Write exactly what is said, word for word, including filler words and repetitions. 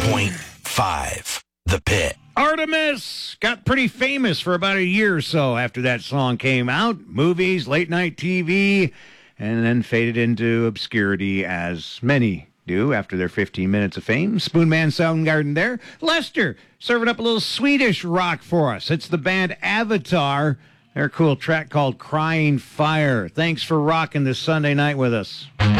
point five. The Pit. Artemis got pretty famous for about a year or so after that song came out. Movies, late night T V, and then faded into obscurity as many do after their fifteen minutes of fame. Spoonman Soundgarden there. Lester serving up a little Swedish rock for us. It's the band Avatar. Their cool track called Crying Fire. Thanks for rocking this Sunday night with us.